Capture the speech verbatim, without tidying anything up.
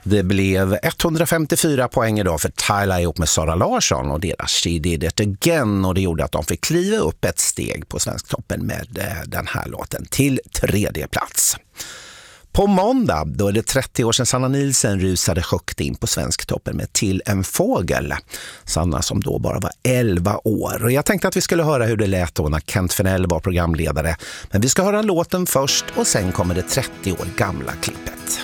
Det blev etthundrafemtiofyra poäng idag för Tyla ihop med Sara Larsson och deras She Did It Again, och det gjorde att de fick kliva upp ett steg på Svensktoppen med den här låten till tredje plats. På måndag, då är det trettio år sedan Sanna Nielsen rusade högt in på Svensktoppen med Till en fågel. Sanna som då bara var elva år. Och jag tänkte att vi skulle höra hur det lät då när Kent Fennell var programledare. Men vi ska höra låten först och sen kommer det trettio år gamla klippet.